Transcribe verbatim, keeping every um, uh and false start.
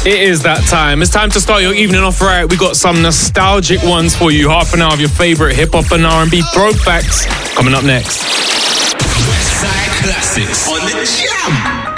It is that time. It's time to start your evening off right. We got some nostalgic ones for you. Half an hour of your favorite hip hop and R and B throwbacks coming up next. Westside Classics on the Jam.